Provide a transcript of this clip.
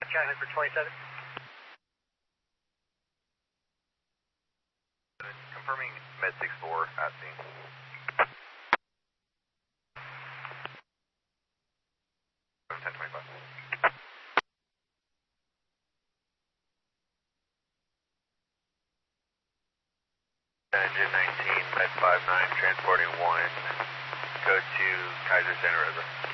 County for 27. Confirming Med 64 at scene. Engine 19, Med 59, transporting 1, go to Kaiser Santa Rosa.